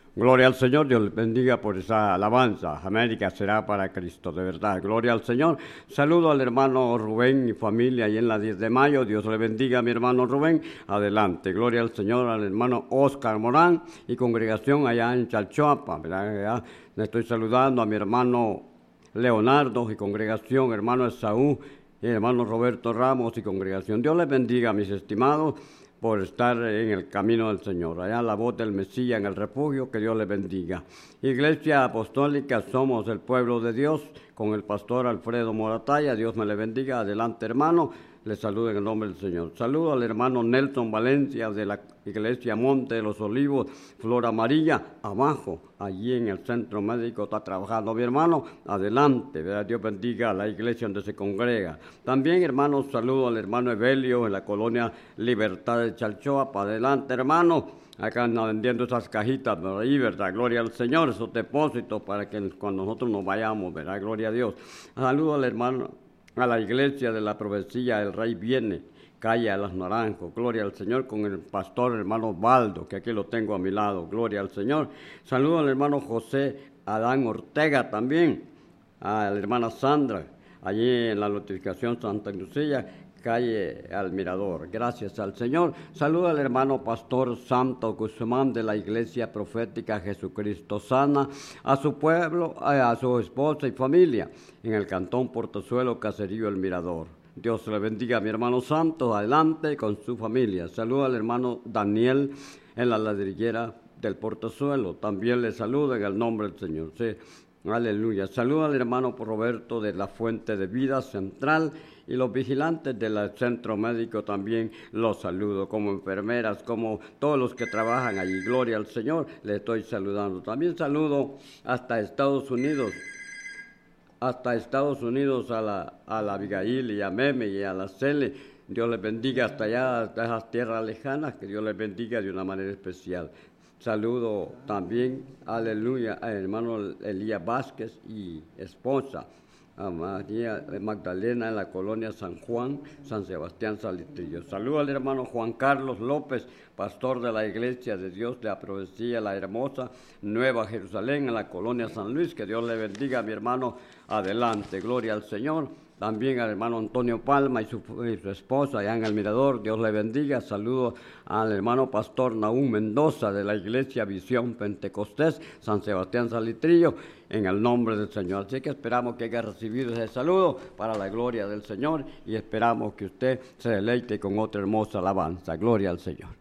Gloria al Señor, Dios les bendiga por esa alabanza. América será para Cristo, de verdad. Gloria al Señor. Saludo al hermano Rubén y familia ahí en la 10 de mayo. Dios le bendiga a mi hermano Rubén. Adelante. Gloria al Señor, al hermano Oscar Morán y congregación allá en Chalchuapa. ¿Verdad? Le estoy saludando a mi hermano Leonardo y congregación, hermano Esaú y hermano Roberto Ramos y congregación. Dios les bendiga, mis estimados, por estar en el camino del Señor. Allá la voz del Mesías en el refugio, que Dios les bendiga. Iglesia Apostólica, somos el pueblo de Dios, con el pastor Alfredo Morataya. Dios me le bendiga. Adelante, hermano. Les saludo en el nombre del Señor. Saludo al hermano Nelson Valencia de la Iglesia Monte de los Olivos, Flor Amarilla, abajo, allí en el centro médico está trabajando mi hermano. Adelante, ¿verdad? Dios bendiga a la iglesia donde se congrega. También, hermanos, saludo al hermano Evelio en la colonia Libertad de Chalchoa. Para adelante, hermano. Acá andan vendiendo esas cajitas, por ahí, ¿verdad? Gloria al Señor, esos depósitos para que cuando nosotros nos vayamos, ¿verdad? Gloria a Dios. Saludo al hermano, a la iglesia de la profecía, el Rey viene, calle a las Naranjos, gloria al Señor, con el pastor hermano Baldo, que aquí lo tengo a mi lado, gloria al Señor. Saludo al hermano José Adán Ortega también, a la hermana Sandra, allí en la notificación Santa Lucía, calle al Mirador, gracias al Señor. Saludo al hermano pastor Santo Guzmán de la Iglesia Profética Jesucristo Sana, a su pueblo, a su esposa y familia, en el cantón Portezuelo, Caserío El Mirador. Dios le bendiga a mi hermano Santo, adelante con su familia. Saludo al hermano Daniel en la ladrillera del Portezuelo, también le saludo en el nombre del Señor. Sí. Aleluya. Saludo al hermano Roberto de la Fuente de Vida Central y los vigilantes del centro médico también los saludo, como enfermeras, como todos los que trabajan allí. Gloria al Señor, les estoy saludando. También saludo hasta Estados Unidos. Hasta Estados Unidos a la Abigail y a Meme y a la Cele. Dios les bendiga hasta allá, hasta esas tierras lejanas, que Dios les bendiga de una manera especial. Saludo también, aleluya, al hermano Elías Vázquez y esposa, a María Magdalena en la colonia San Juan, San Sebastián Salitrillo. Saludo al hermano Juan Carlos López, pastor de la Iglesia de Dios de la Profecía La Hermosa, Nueva Jerusalén, en la colonia San Luis. Que Dios le bendiga, mi hermano. Adelante, gloria al Señor. También al hermano Antonio Palma y su esposa allá en el Mirador, Dios le bendiga. Saludo al hermano pastor Nahum Mendoza de la Iglesia Visión Pentecostés, San Sebastián Salitrillo, en el nombre del Señor. Así que esperamos que haya recibido ese saludo para la gloria del Señor y esperamos que usted se deleite con otra hermosa alabanza. Gloria al Señor.